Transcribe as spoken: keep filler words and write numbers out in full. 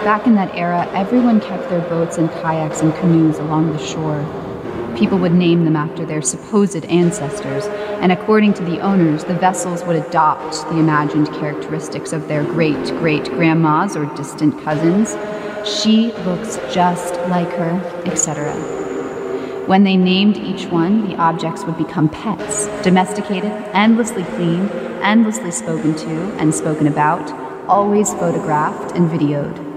Back in that era, everyone kept their boats and kayaks and canoes along the shore. People would name them after their supposed ancestors, and according to the owners, the vessels would adopt the imagined characteristics of their great-great-grandmas or distant cousins. She looks just like her, et cetera. When they named each one, the objects would become pets, domesticated, endlessly cleaned, endlessly spoken to and spoken about, always photographed and videoed.